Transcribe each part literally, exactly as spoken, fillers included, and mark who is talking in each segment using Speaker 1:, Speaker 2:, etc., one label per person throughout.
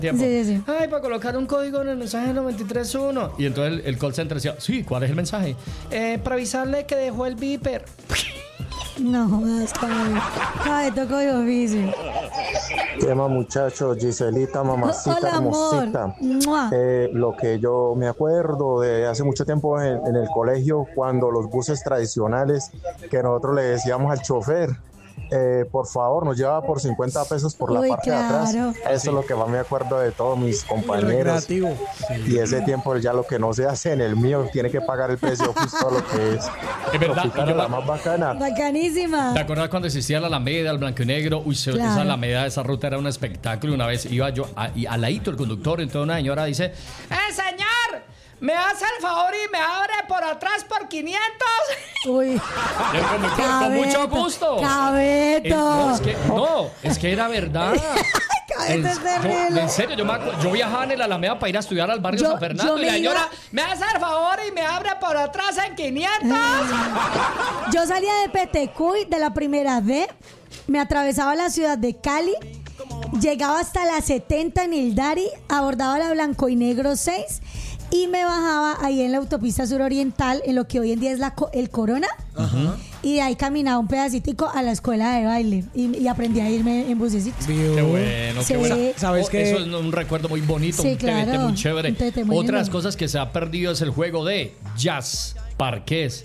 Speaker 1: tiempo.
Speaker 2: Sí, sí, sí.
Speaker 1: Ay, para colocar un código en el mensaje noventa y tres uno. Y entonces el, el call center decía, sí, ¿cuál es el mensaje? Eh, para avisarle que dejó el beeper.
Speaker 2: No jodas, cabrón. Ay, tocó de oficio.
Speaker 3: Tema muchachos, Giselita, mamacita,
Speaker 2: Hola,
Speaker 3: hermosita.
Speaker 2: amor.
Speaker 3: Eh, lo que yo me acuerdo de hace mucho tiempo en, en el colegio, cuando los buses tradicionales, que nosotros le decíamos al chofer, eh, por favor, nos llevaba por cincuenta pesos por la
Speaker 2: Uy,
Speaker 3: parte
Speaker 2: claro.
Speaker 3: de atrás. Eso es lo que más me acuerdo de todos mis compañeros.
Speaker 4: Recreativo.
Speaker 3: Y ese tiempo ya lo que no se hace en el mío, tiene que pagar el precio justo a lo que es.
Speaker 1: Es verdad.
Speaker 3: Tropicana,
Speaker 1: Yo-
Speaker 3: la más bacana.
Speaker 2: Bacanísima.
Speaker 1: ¿Te acuerdas cuando existía la Alameda, el blanco y negro? Uy, se-
Speaker 2: Claro.
Speaker 1: esa Alameda, esa ruta era un espectáculo. Una vez iba yo a, y al ladito el conductor, entonces una señora dice, ¡eh, señor! ¿Me hace el favor y me abre por atrás por quinientos?
Speaker 2: Uy.
Speaker 1: Y el conductor, con mucho gusto. Eh,
Speaker 2: Cabeto.
Speaker 1: no, es que, no, es que era verdad.
Speaker 2: Cabeto
Speaker 1: En,
Speaker 2: es
Speaker 1: yo,
Speaker 2: terrible.
Speaker 1: en serio, yo, me acu- yo viajaba en el Alameda para ir a estudiar al barrio
Speaker 2: Yo-
Speaker 1: San Fernando.
Speaker 2: yo
Speaker 1: Y la
Speaker 2: me iba-
Speaker 1: señora, ¿me hace el favor y me abre por atrás en quinientos?
Speaker 2: Yo salía de Petecuy de la primera D, me atravesaba la ciudad de Cali, llegaba hasta la setenta en el Dari, abordaba la Blanco y Negro seis y me bajaba ahí en la autopista suroriental, en lo que hoy en día es la co- el Corona. Y de ahí caminaba un pedacitico a la escuela de baile y, y aprendí a irme en bucecito.
Speaker 1: Qué bueno,
Speaker 2: Sí.
Speaker 1: qué bueno.
Speaker 4: ¿Sabes
Speaker 1: Oh,
Speaker 4: qué?
Speaker 1: Eso es un recuerdo muy bonito,
Speaker 2: Sí,
Speaker 1: un T V T
Speaker 2: claro,
Speaker 1: muy chévere.
Speaker 2: un T V T muy
Speaker 1: Otras
Speaker 2: lindo.
Speaker 1: cosas que se ha perdido es el juego de jazz, parqués.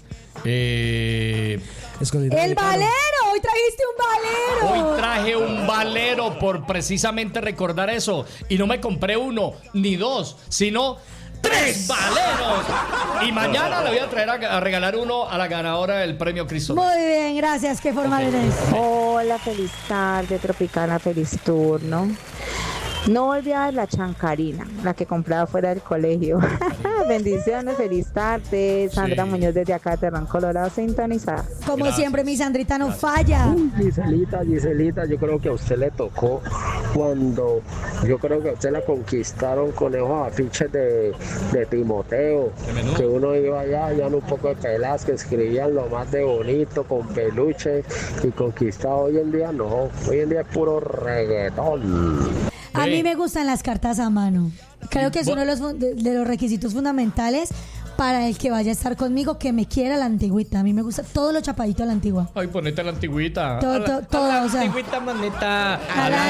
Speaker 1: Eh,
Speaker 4: Escondite
Speaker 2: ¡El
Speaker 4: americano.
Speaker 2: valero! ¡Hoy trajiste un valero!
Speaker 1: hoy traje un valero por precisamente recordar eso. Y no me compré uno ni dos, sino tres valeros. Y mañana le voy a traer a, a regalar uno a la ganadora del premio Cristo.
Speaker 2: Muy bien, gracias. Qué formal eres.
Speaker 5: Hola, feliz tarde, Tropicana, feliz turno. No olvides la chancarina, la que compraba fuera del colegio. Bendiciones, feliz tarde. Sandra
Speaker 1: Sí.
Speaker 5: Muñoz desde acá, Terrán Colorado, sintonizada.
Speaker 2: Como
Speaker 1: Gracias.
Speaker 2: siempre, mi Sandrita no falla.
Speaker 6: Giselita, Giselita, yo creo que a usted le tocó cuando yo creo que a usted la conquistaron con esos afiches de, de Timoteo,
Speaker 1: De menudo.
Speaker 6: que uno iba allá, habían un poco de pelas que escribían lo más de bonito, con peluche y conquistado. Hoy en día no, hoy en día es puro reggaetón.
Speaker 2: A
Speaker 1: Ve.
Speaker 2: mí me gustan las cartas a mano. Creo que es
Speaker 1: Bo-
Speaker 2: uno de los, fun- de, de los requisitos fundamentales para el que vaya a estar conmigo, que me quiera la antigüita. A mí me gusta todo lo chapadito a la antigua.
Speaker 1: Ay, ponete a la antigüita.
Speaker 2: Todo,
Speaker 1: A la-
Speaker 2: todo,
Speaker 1: a
Speaker 2: todo,
Speaker 1: la
Speaker 2: o sea.
Speaker 1: antigüita, maneta.
Speaker 2: A la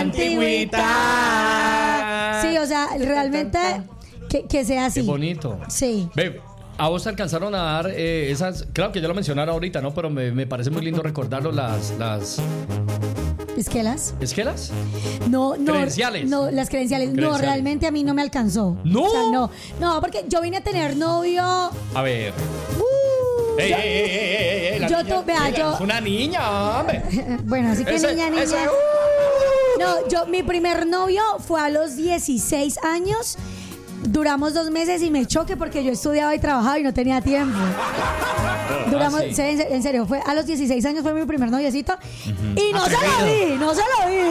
Speaker 2: antigüita. Sí, o sea, realmente que, que sea así.
Speaker 1: Qué bonito.
Speaker 2: Sí.
Speaker 1: Ve, a vos te alcanzaron a dar eh, esas. Claro que ya lo mencionaron ahorita, ¿no? Pero me, me parece muy lindo recordarlo, las. las
Speaker 2: ¿Esquelas?
Speaker 1: ¿Esquelas?
Speaker 2: No, no.
Speaker 1: Credenciales.
Speaker 2: No, las credenciales. No,
Speaker 1: Credenciales.
Speaker 2: realmente a mí no me alcanzó.
Speaker 1: ¿No?
Speaker 2: O sea, no. No, porque yo vine a tener novio.
Speaker 1: A ver.
Speaker 2: Uh,
Speaker 1: ¡Ey,
Speaker 2: yo-
Speaker 1: ey, ey, ey, ey, ey! La
Speaker 2: yo
Speaker 1: niña-
Speaker 2: tu- vea,
Speaker 1: ella
Speaker 2: yo-
Speaker 1: Es una niña, hombre.
Speaker 2: Bueno, así que
Speaker 1: Ese-
Speaker 2: niña, niña.
Speaker 1: ese- ¡uh!
Speaker 2: No, yo, mi primer novio fue a los dieciséis años. Duramos dos meses y me choqué porque yo estudiaba y trabajaba y no tenía tiempo. Duramos,
Speaker 1: Ah, sí.
Speaker 2: sí, en en serio, fue a los dieciséis años fue mi primer noviecito y no se lo
Speaker 1: Atrevido.
Speaker 2: di, no se lo di.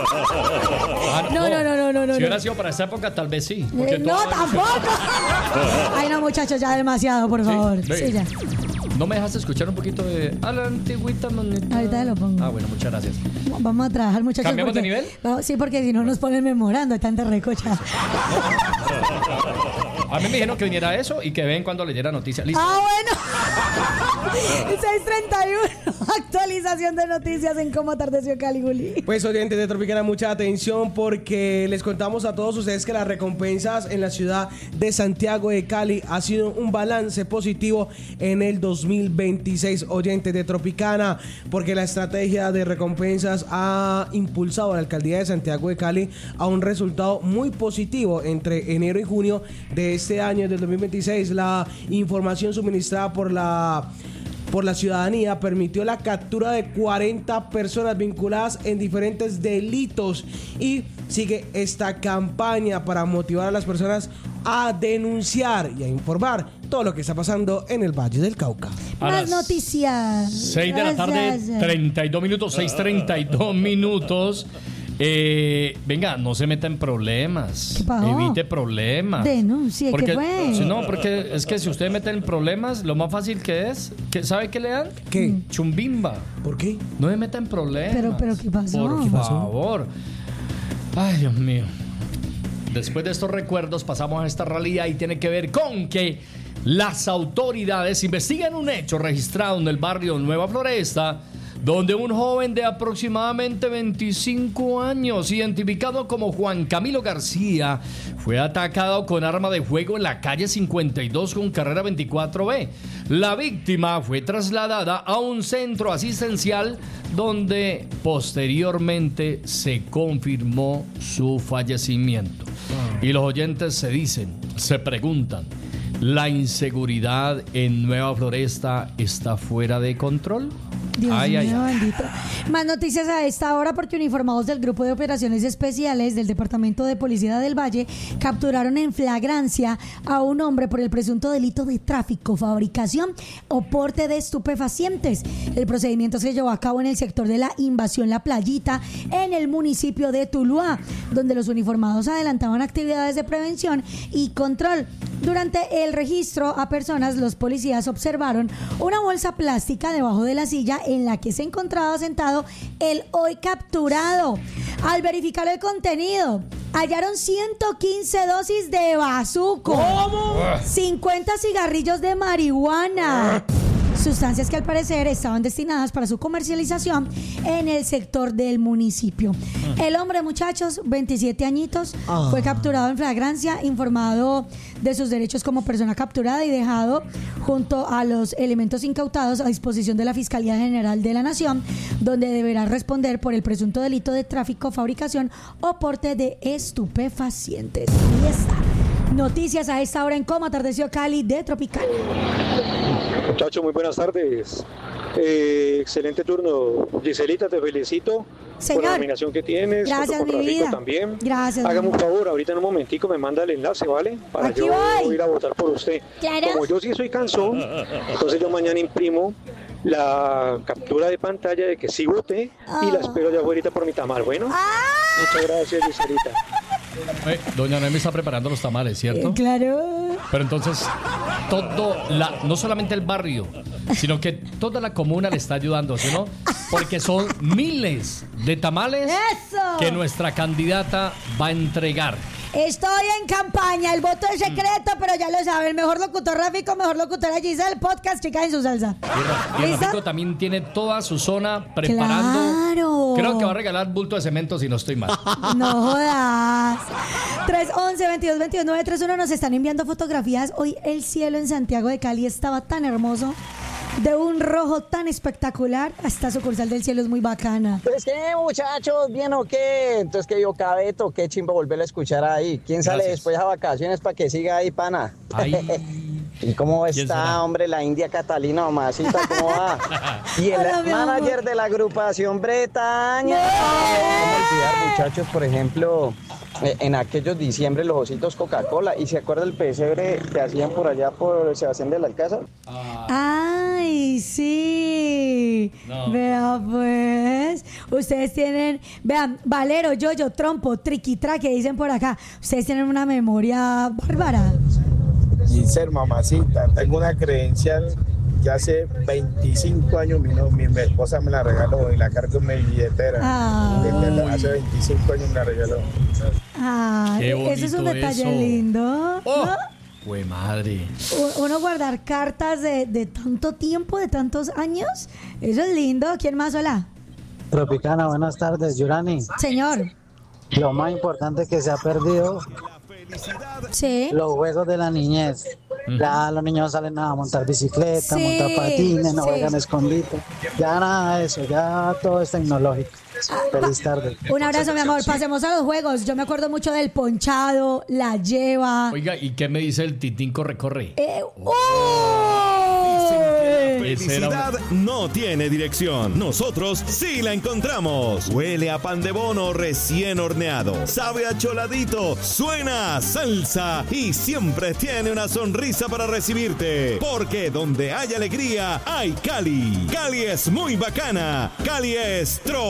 Speaker 1: Ah,
Speaker 2: No, no, no, no, no, no,
Speaker 1: Si
Speaker 2: no.
Speaker 1: hubiera sido para esa época, tal vez sí. porque
Speaker 2: Eh, no,
Speaker 1: todo-
Speaker 2: tampoco. Ay, no, muchachos, ya demasiado, por favor.
Speaker 1: ve.
Speaker 2: Sí, ya.
Speaker 1: ¿No me dejaste escuchar un poquito de a la antigüita, manita?
Speaker 2: Ahorita te lo pongo.
Speaker 1: Ah, bueno, muchas gracias.
Speaker 2: Vamos a trabajar, muchachos.
Speaker 1: ¿Cambiamos de
Speaker 2: porque-
Speaker 1: nivel?
Speaker 2: Vamos, sí, porque si no nos ponen memorando, hay tanta recocha.
Speaker 1: A mí me dijeron que viniera eso y que ven cuando leyera noticias. Listo.
Speaker 2: Ah, bueno. seis treinta y uno. Actualización de noticias en cómo atardeció Caliguli.
Speaker 4: Pues oyentes de Tropicana, mucha atención porque les contamos a todos ustedes que las recompensas en la ciudad de Santiago de Cali ha sido un balance positivo en el dos mil veintiséis, oyentes de Tropicana, porque la estrategia de recompensas ha impulsado a la alcaldía de Santiago de Cali a un resultado muy positivo entre enero y junio de este año, del dos mil veintiséis. La información suministrada por la por la ciudadanía permitió la captura de cuarenta personas vinculadas en diferentes delitos y sigue esta campaña para motivar a las personas a denunciar y a informar todo lo que está pasando en el Valle del Cauca.
Speaker 1: A
Speaker 2: Más
Speaker 1: las
Speaker 2: noticias.
Speaker 1: seis de la tarde,
Speaker 2: Gracias.
Speaker 1: treinta y dos minutos, seis treinta y dos minutos. Eh, venga, no se meta en problemas.
Speaker 2: ¿Qué pasó?
Speaker 1: Evite problemas.
Speaker 2: Denuncie, ¿qué
Speaker 1: Porque-
Speaker 2: fue?
Speaker 1: si no, porque es que si usted mete en problemas, lo más fácil que es, que ¿sabe qué le dan?
Speaker 4: ¿Qué?
Speaker 1: Chumbimba.
Speaker 4: ¿Por qué?
Speaker 1: No se meta en problemas.
Speaker 2: Pero- pero, ¿qué pasó?
Speaker 1: Por
Speaker 2: ¿Qué
Speaker 4: pasó?
Speaker 1: favor. Ay, Dios mío. después de estos recuerdos pasamos a esta realidad y tiene que ver con que las autoridades investigan un hecho registrado en el barrio Nueva Floresta, donde un joven de aproximadamente veinticinco años, identificado como Juan Camilo García, fue atacado con arma de fuego en la calle cincuenta y dos con carrera veinticuatro B. La víctima fue trasladada a un centro asistencial donde posteriormente se confirmó su fallecimiento. Y los oyentes se dicen, se preguntan, ¿la inseguridad en Nueva Floresta está fuera de control?
Speaker 2: Dios
Speaker 1: ay,
Speaker 2: mío,
Speaker 1: ay, ay.
Speaker 2: bendito. Más noticias a esta hora porque uniformados del Grupo de Operaciones Especiales del Departamento de Policía del Valle capturaron en flagrancia a un hombre por el presunto delito de tráfico, fabricación o porte de estupefacientes. El procedimiento se llevó a cabo en el sector de la Invasión La Playita, en el municipio de Tuluá, donde los uniformados adelantaban actividades de prevención y control. Durante el registro a personas, los policías observaron una bolsa plástica debajo de la silla en la que se encontraba sentado el hoy capturado. Al verificar el contenido, hallaron ciento quince dosis de bazuco, ¿cómo? cincuenta cigarrillos de marihuana, sustancias que al parecer estaban destinadas para su comercialización en el sector del municipio. El hombre, muchachos, veintisiete añitos, oh. fue capturado en flagrancia, informado de sus derechos como persona capturada y dejado junto a los elementos incautados a disposición de la Fiscalía General de la Nación, donde deberá responder por el presunto delito de tráfico, fabricación o porte de estupefacientes. Ahí está. Noticias a esta hora en Cómo Atardeció Cali de Tropical.
Speaker 7: Muchachos, muy buenas tardes. Eh, excelente turno. Giselita, te felicito.
Speaker 2: Señor,
Speaker 7: por la nominación que tienes.
Speaker 2: Gracias, mi vida.
Speaker 7: También.
Speaker 2: Gracias.
Speaker 7: Hágame un favor, ahorita en un momentico me manda el enlace, ¿vale? Para
Speaker 2: Aquí
Speaker 7: yo
Speaker 2: voy.
Speaker 7: ir a votar por usted.
Speaker 2: Claro.
Speaker 7: Como yo sí soy cansón, entonces yo mañana imprimo la captura de pantalla de que sí voté oh. y la espero ya afuera por mi tamal. Bueno,
Speaker 2: ah.
Speaker 7: muchas gracias, Giselita.
Speaker 1: Eh, doña Noemi está preparando los tamales, ¿cierto?
Speaker 2: Eh, claro.
Speaker 1: Pero entonces, todo, la, no solamente el barrio, sino que toda la comuna le está ayudando, ¿sí no? Porque son miles de tamales
Speaker 2: ¡Eso!
Speaker 1: que nuestra candidata va a entregar.
Speaker 2: Estoy en campaña, el voto es secreto, mm. pero ya lo saben, mejor locutor Rafico, mejor locutora Giselle, podcast Chica en su salsa.
Speaker 1: Y, y Rafico también tiene toda su zona preparando.
Speaker 2: Claro.
Speaker 1: Creo que va a regalar bulto de cemento si no estoy mal.
Speaker 2: No jodas. tres once, veintidós, veintidós, nueve tres uno nos están enviando fotografías. Hoy el cielo en Santiago de Cali estaba tan hermoso, de un rojo tan espectacular. Esta sucursal del cielo es muy bacana.
Speaker 8: Pues qué, muchachos, ¿bien o qué? Entonces que yo Cabeto, qué chimbo volverlo a escuchar ahí. ¿Quién sale
Speaker 1: Gracias.
Speaker 8: después a vacaciones para que siga ahí, pana?
Speaker 1: Ay.
Speaker 8: ¿Y cómo está,
Speaker 1: será?
Speaker 8: hombre, la India Catalina, mamacita? ¿Cómo va? Y el
Speaker 2: Hola,
Speaker 8: manager de la agrupación Bretaña. ¿Cómo olvidar, muchachos, por ejemplo, en aquellos diciembre los ositos Coca-Cola? ¿Y se acuerda el pesebre que hacían por allá por Sebastián del Alcázar?
Speaker 2: Ay, sí.
Speaker 1: No.
Speaker 2: Vea pues, ustedes tienen, vean, Valero, Yoyo, Trompo, Triquitra, que dicen por acá. Ustedes tienen una memoria bárbara.
Speaker 9: Giselle, mamacita, tengo una credencial que hace veinticinco años mi, mi, mi esposa me la regaló y la cargo en mi billetera.
Speaker 2: Ah.
Speaker 9: Desde hace veinticinco años me la regaló.
Speaker 2: Ah,
Speaker 1: Qué
Speaker 2: eso es un
Speaker 1: bonito
Speaker 2: detalle
Speaker 1: eso.
Speaker 2: lindo.
Speaker 1: ¡Oh!
Speaker 2: ¿No?
Speaker 1: ¡Jue madre!
Speaker 2: Uno guardar cartas de, de tanto tiempo, de tantos años. Eso es lindo. ¿Quién más? Hola.
Speaker 10: Tropicana, buenas tardes, Yurani.
Speaker 2: Señor.
Speaker 10: Lo más importante que se ha perdido,
Speaker 2: Sí.
Speaker 10: los juegos de la niñez. Ya los niños salen a montar bicicleta,
Speaker 2: Sí,
Speaker 10: montar patines, no
Speaker 2: sí.
Speaker 10: juegan escondite. Ya nada de eso, ya todo es tecnológico. Feliz tarde.
Speaker 2: Un abrazo, mi amor. Pasemos a los juegos. Yo me acuerdo mucho del ponchado, la lleva.
Speaker 1: Oiga, ¿y qué me dice el Titín Corre Corre?
Speaker 2: Eh, ¡oh!
Speaker 11: Felicidad no tiene dirección. Nosotros sí la encontramos. Huele a pan de bono recién horneado. Sabe a choladito. Suena a salsa. Y siempre tiene una sonrisa para recibirte. Porque donde hay alegría, hay Cali. Cali es muy bacana. Cali es tro.